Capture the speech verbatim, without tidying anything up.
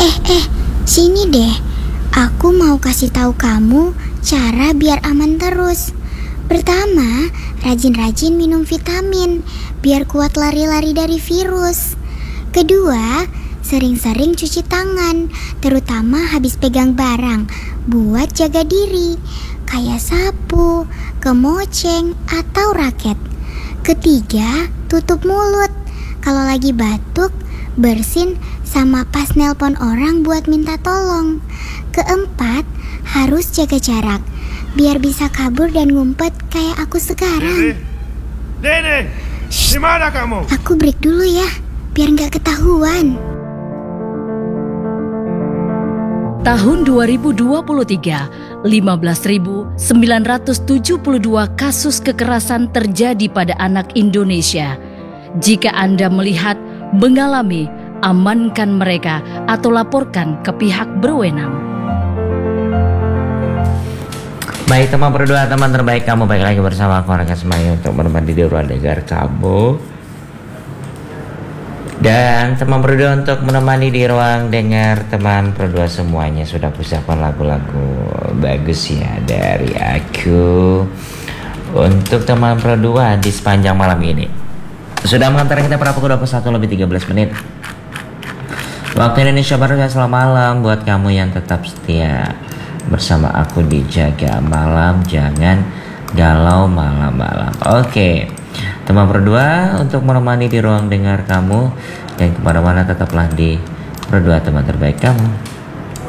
Eh, eh, sini deh. Aku mau kasih tahu kamu cara biar aman terus. Pertama, rajin-rajin minum vitamin biar kuat lari-lari dari virus. Kedua, sering-sering cuci tangan, terutama habis pegang barang, buat jaga diri, kayak sapu, kemoceng, atau raket. Ketiga, tutup mulut. Kalau lagi batuk, bersin sama pas nelpon orang buat minta tolong. Keempat, harus jaga jarak, biar bisa kabur dan ngumpet kayak aku sekarang. Dede, di mana kamu? Aku break dulu ya, biar nggak ketahuan. Tahun dua ribu dua puluh tiga, lima belas ribu sembilan ratus tujuh puluh dua kasus kekerasan terjadi pada anak Indonesia. Jika Anda melihat, mengalami, amankan mereka atau laporkan ke pihak berwenang. Baik teman berdua, teman terbaik kamu, baik lagi bersama aku Raka Semaya untuk menemani di ruang dengar kamu. Dan teman berdua, untuk menemani di ruang dengar teman berdua semuanya sudah persiapkan lagu-lagu bagus ya dari aku untuk teman berdua di sepanjang malam ini. Sudah mengantar kita pada pukul dua puluh satu lebih tiga belas menit waktu Indonesia Barat. Selamat malam buat kamu yang tetap setia bersama aku di Jaga Malam, jangan galau malam-malam. Oke, teman berdua, untuk menemani di ruang dengar kamu dan kemana-mana tetaplah di berdua teman terbaik kamu.